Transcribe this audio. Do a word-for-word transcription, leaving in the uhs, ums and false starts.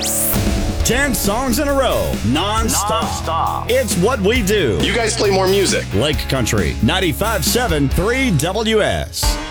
Ten songs in a row, non-stop. Non-stop. It's what we do. You guys play more music. Lake Country, ninety-five point seven, three W S.